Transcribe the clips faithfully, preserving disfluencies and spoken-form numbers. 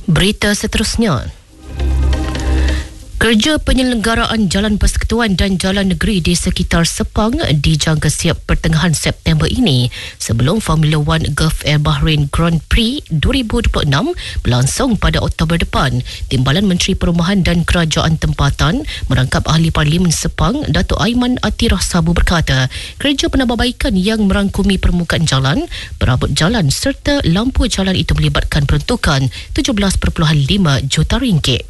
Berita seterusnya. Kerja penyelenggaraan Jalan Persekutuan dan Jalan Negeri di sekitar Sepang dijangka siap pertengahan September ini sebelum Formula One Gulf Air Bahrain Grand Prix dua ribu dua puluh enam berlangsung pada Oktober depan. Timbalan Menteri Perumahan dan Kerajaan Tempatan merangkap Ahli Parlimen Sepang, Datuk Aiman Atirah Sabu berkata, kerja penambahbaikan yang merangkumi permukaan jalan, perabot jalan serta lampu jalan itu melibatkan peruntukan tujuh belas perpuluhan lima juta ringgit.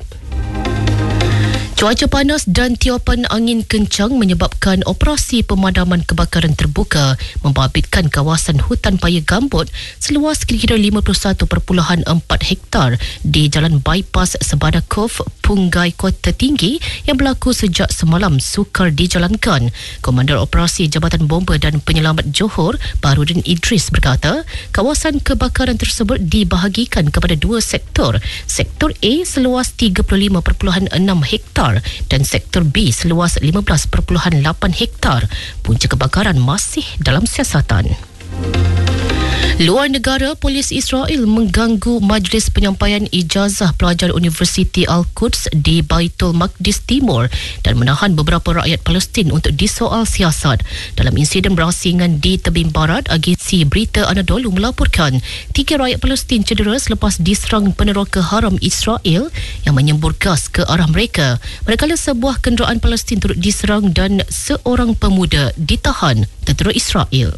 Cuaca panas dan tiupan angin kencang menyebabkan operasi pemadaman kebakaran terbuka membabitkan kawasan hutan paya gambut seluas kira-kira lima puluh satu perpuluhan empat hektar di Jalan Bypass Sebadah Cove, Punggai Kota Tinggi yang berlaku sejak semalam sukar dijalankan. Komander Operasi Jabatan Bomba dan Penyelamat Johor, Baharudin Idris berkata, kawasan kebakaran tersebut dibahagikan kepada dua sektor. Sektor A seluas tiga puluh lima perpuluhan enam hektar dan sektor B seluas lima belas perpuluhan lapan hektar. Punca kebakaran masih dalam siasatan. Luar negara, polis Israel mengganggu majlis penyampaian ijazah pelajar Universiti Al-Quds di Baitul Maqdis Timur dan menahan beberapa rakyat Palestin untuk disoal siasat. Dalam insiden berasingan di tebing barat, agensi berita Anadolu melaporkan tiga rakyat Palestin cedera selepas diserang peneroka haram Israel yang menyembur gas ke arah mereka. Manakala sebuah kenderaan Palestin turut diserang dan seorang pemuda ditahan tentera Israel.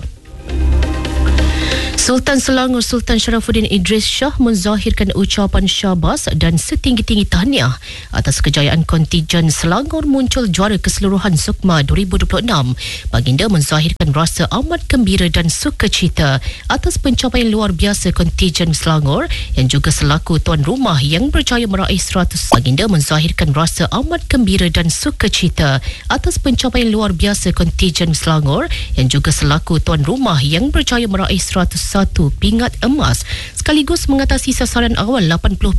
Sultan Selangor Sultan Sharafuddin Idris Shah menzahirkan ucapan syabas dan setinggi-tinggi tahniah atas kejayaan kontijen Selangor muncul juara keseluruhan Sukma dua ribu dua puluh enam. Baginda menzahirkan rasa amat gembira dan sukacita atas pencapaian luar biasa kontijen Selangor yang juga selaku tuan rumah yang berjaya meraih seratus. Baginda menzahirkan rasa amat gembira dan sukacita atas pencapaian luar biasa kontijen Selangor yang juga selaku tuan rumah yang berjaya meraih seratus satu pingat emas sekaligus mengatasi sasaran awal lapan puluh